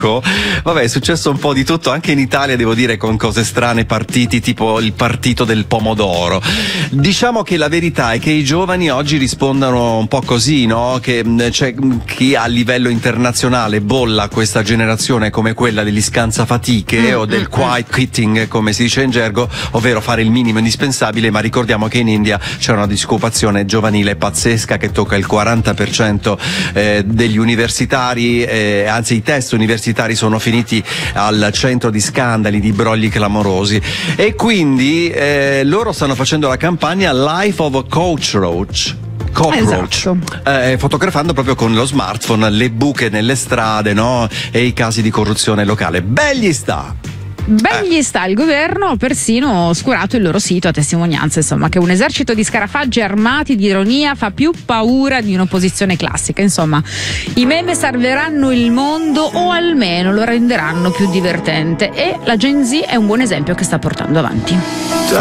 Vabbè, è successo un po' di tutto anche in Italia, devo dire, con cose strane, partiti tipo il partito del pomodoro. Diciamo che la verità è che i giovani oggi rispondono un po' così, no? Che c'è chi a livello internazionale bolla questa generazione come quella degli scansafatiche o del quiet quitting, come si dice in gergo, ovvero fare il minimo indispensabile, ma ricordiamo che in India c'è una disoccupazione giovanile pazzesca che tocca il 40% degli universitari, anzi i test universitari sono finiti al centro di scandali, di brogli clamorosi, e quindi loro stanno facendo la campagna Life of a Cockroach, Esatto. fotografando proprio con lo smartphone le buche nelle strade, no? E i casi di corruzione locale. Begli sta! Ben gli sta, il governo ha persino oscurato il loro sito, a testimonianza insomma che un esercito di scarafaggi armati di ironia fa più paura di un'opposizione classica. Insomma, i meme salveranno il mondo o almeno lo renderanno più divertente, e la Gen Z è un buon esempio che sta portando avanti.